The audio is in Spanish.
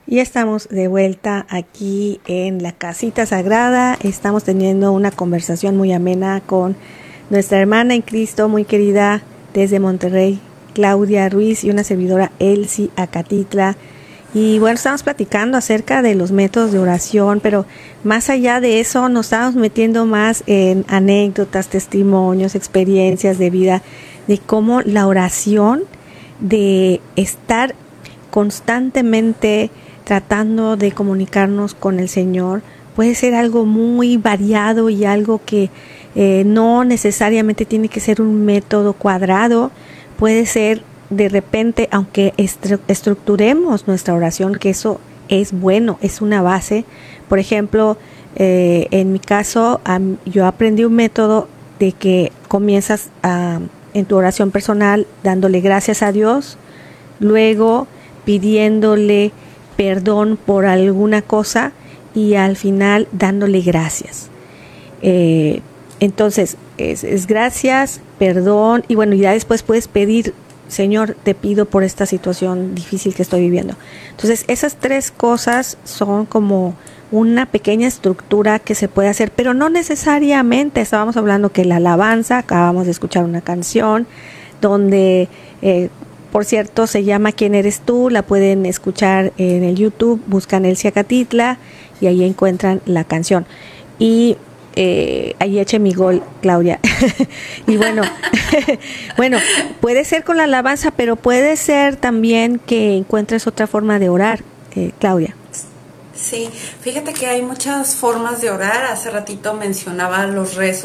Y estamos de vuelta aquí en la Casita Sagrada. Estamos teniendo una conversación muy amena con nuestra hermana en Cristo, muy querida desde Monterrey, Claudia Ruiz, y una servidora, Elsie Acatitla. Y bueno, estamos platicando acerca de los métodos de oración, pero más allá de eso nos estamos metiendo más en anécdotas, testimonios, experiencias de vida, de cómo la oración, de estar constantemente tratando de comunicarnos con el Señor, puede ser algo muy variado y algo que no necesariamente tiene que ser un método cuadrado. Puede ser de repente, aunque estructuremos nuestra oración, que eso es bueno, es una base. Por ejemplo, en mi caso, yo aprendí un método de que comienzas en tu oración personal dándole gracias a Dios, luego pidiéndole perdón por alguna cosa y al final dándole gracias. Entonces es gracias, perdón, y bueno, y ya después puedes pedir: Señor, te pido por esta situación difícil que estoy viviendo. Entonces esas tres cosas son como una pequeña estructura que se puede hacer, pero no necesariamente. Estábamos hablando que la alabanza, acabamos de escuchar una canción donde por cierto, se llama ¿Quién eres tú? La pueden escuchar en el YouTube, buscan Elsie Acatitla y ahí encuentran la canción. Y ahí eche mi gol, Claudia. Y bueno, bueno, puede ser con la alabanza, pero puede ser también que encuentres otra forma de orar, Claudia. Sí, fíjate que hay muchas formas de orar. Hace ratito mencionaba los rezos